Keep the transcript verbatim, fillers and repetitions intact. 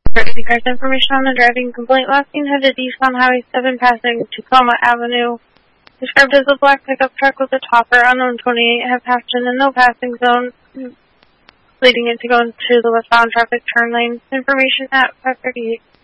Any cars information on the driving complaint. Last seen headed east on Highway seven passing Tacoma Avenue. Described as a black pickup truck with a topper. Unknown twenty-eight have passed in the no passing zone, leading it to go into the westbound traffic turn lane. Information at five thirty-eight.